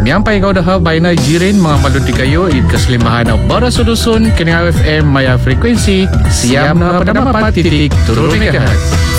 Miampai kau dah baina jirin mga malun di kayo id kaslimahan ng Bara Sudusun kini FM maya frekuensi siam na pada 4.7 megahertz.